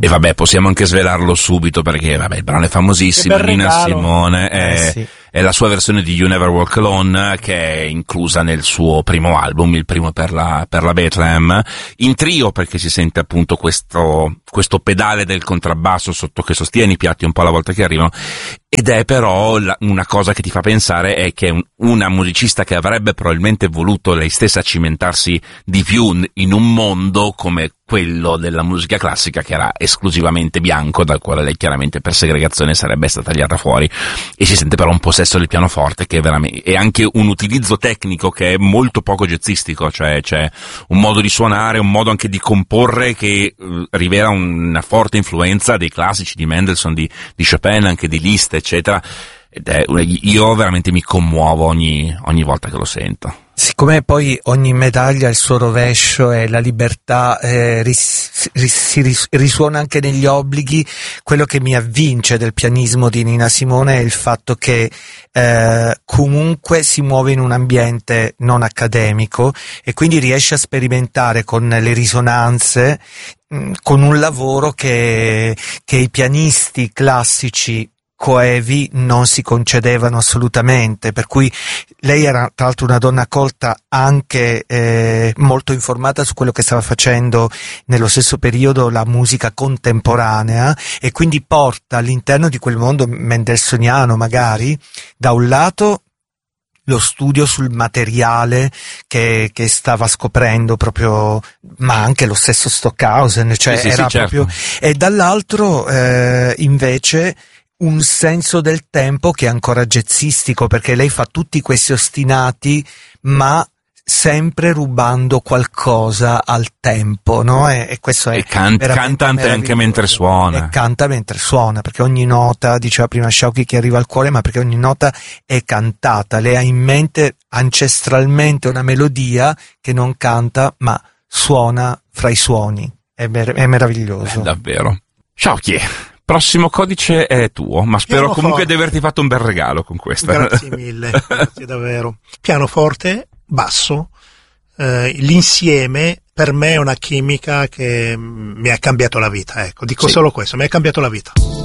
E vabbè, possiamo anche svelarlo subito perché vabbè, il brano è famosissimo, Nina Simone, sì. È la sua versione di You Never Walk Alone, che è inclusa nel suo primo album, il primo per la Bethlehem, in trio, perché si sente appunto questo pedale del contrabbasso sotto che sostiene i piatti un po' alla volta che arrivano. Ed è però una cosa che ti fa pensare è che una musicista che avrebbe probabilmente voluto lei stessa cimentarsi di più in un mondo come quello della musica classica, che era esclusivamente bianco, dal quale lei chiaramente per segregazione sarebbe stata tagliata fuori, e si sente però un possesso del pianoforte che è veramente, e anche un utilizzo tecnico che è molto poco jazzistico, cioè c'è un modo di suonare, un modo anche di comporre che rivela una forte influenza dei classici di Mendelssohn, di Chopin, anche di Liszt, eccetera. Ed io veramente mi commuovo ogni volta che lo sento. Siccome poi ogni medaglia ha il suo rovescio e la libertà si risuona anche negli obblighi, quello che mi avvince del pianismo di Nina Simone è il fatto che comunque si muove in un ambiente non accademico e quindi riesce a sperimentare con le risonanze, con un lavoro che i pianisti classici coevi non si concedevano assolutamente, per cui lei era tra l'altro una donna colta, anche molto informata su quello che stava facendo nello stesso periodo la musica contemporanea, e quindi porta all'interno di quel mondo mendelssohniano magari da un lato lo studio sul materiale che stava scoprendo proprio, ma anche lo stesso Stockhausen, cioè sì, era proprio, certo. E dall'altro invece un senso del tempo che è ancora jazzistico, perché lei fa tutti questi ostinati ma sempre rubando qualcosa al tempo, no? E questo è canta anche mentre suona. E canta mentre suona, perché ogni nota, diceva prima Sciauchi, che arriva al cuore, ma perché ogni nota è cantata. Lei ha in mente ancestralmente una melodia che non canta ma suona fra i suoni. È meraviglioso. Davvero. Sciauchi, prossimo codice è tuo, ma spero comunque di averti fatto un bel regalo con questo. Grazie mille, grazie davvero. Pianoforte, basso, l'insieme per me è una chimica che mi ha cambiato la vita, ecco, dico solo questo, mi ha cambiato la vita.